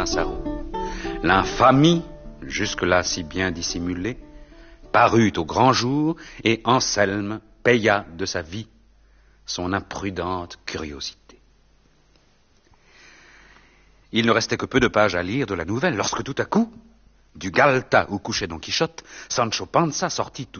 Massaro. L'infamie, jusque-là si bien dissimulée, parut au grand jour et Anselme paya de sa vie son imprudente curiosité. Il ne restait que peu de pages à lire de la nouvelle lorsque tout à coup, du galetas où couchait Don Quichotte, Sancho Panza sortit